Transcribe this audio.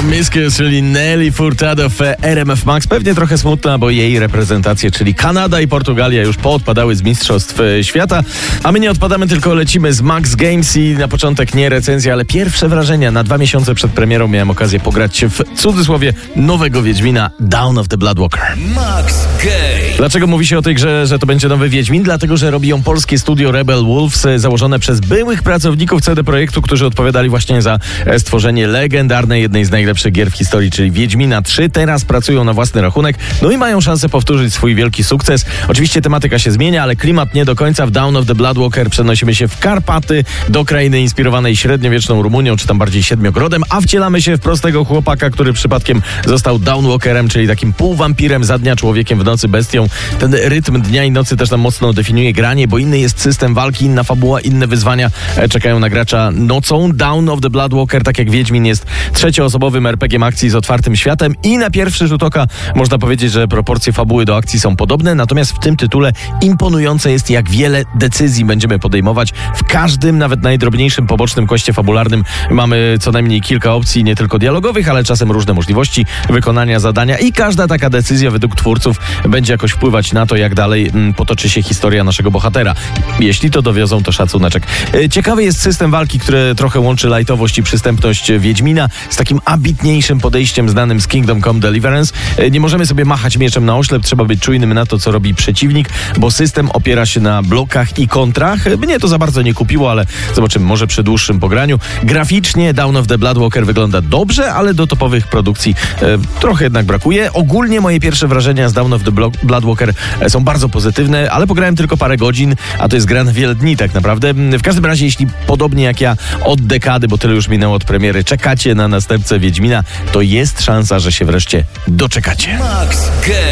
Miskers, czyli Nelly Furtado w RMF Max. Pewnie trochę smutna, bo jej reprezentacje, czyli Kanada i Portugalia, już poodpadały z mistrzostw świata. A my nie odpadamy, tylko lecimy z Max Games i na początek nie recenzja, ale pierwsze wrażenia. Na 2 miesiące przed premierą miałem okazję pograć w cudzysłowie nowego Wiedźmina, Dawn of the Bloodwalker. Max Games. Dlaczego mówi się o tej grze, że to będzie nowy Wiedźmin? Dlatego, że robi ją polskie studio Rebel Wolves, założone przez byłych pracowników CD Projektu, którzy odpowiadali właśnie za stworzenie legendarnej, jednej z najlepszych gier w historii, czyli Wiedźmina 3. Teraz pracują na własny rachunek, no i mają szansę powtórzyć swój wielki sukces. Oczywiście tematyka się zmienia, ale klimat nie do końca. W Dawn of the Bloodwalker przenosimy się w Karpaty, do krainy inspirowanej średniowieczną Rumunią, czy tam bardziej Siedmiogrodem, a wcielamy się w prostego chłopaka, który przypadkiem został Dawnwalkerem, czyli takim półwampirem, za dnia człowiekiem, w nocy bestią. Ten rytm dnia i nocy też tam mocno definiuje granie, bo inny jest system walki, inna fabuła, inne wyzwania czekają na gracza nocą. Dawn of the Bloodwalker, tak jak Wiedźmin, jest trzecioosobowym RPG-iem akcji z otwartym światem i na pierwszy rzut oka można powiedzieć, że proporcje fabuły do akcji są podobne, natomiast w tym tytule imponujące jest, jak wiele decyzji będziemy podejmować. W każdym, nawet najdrobniejszym pobocznym questie fabularnym mamy co najmniej kilka opcji, nie tylko dialogowych, ale czasem różne możliwości wykonania zadania i każda taka decyzja według twórców będzie jakoś wpływać na to, jak dalej potoczy się historia naszego bohatera. Jeśli to dowiozą, to szacuneczek. Ciekawy jest system walki, który trochę łączy lajtowość i przystępność Wiedźmina z takim ambitniejszym podejściem znanym z Kingdom Come Deliverance. Nie możemy sobie machać mieczem na oślep, trzeba być czujnym na to, co robi przeciwnik, bo system opiera się na blokach i kontrach. Mnie to za bardzo nie kupiło, ale zobaczymy, może przy dłuższym pograniu. Graficznie Dawn of the Bloodwalker wygląda dobrze, ale do topowych produkcji trochę jednak brakuje. Ogólnie moje pierwsze wrażenia z Dawn of the Bloodwalker są bardzo pozytywne, ale pograłem tylko parę godzin, a to jest gra na wiele dni tak naprawdę. W każdym razie, jeśli podobnie jak ja od dekady, bo tyle już minęło od premiery, czekacie na następcę Wiedźmina, to jest szansa, że się wreszcie doczekacie. Max Games.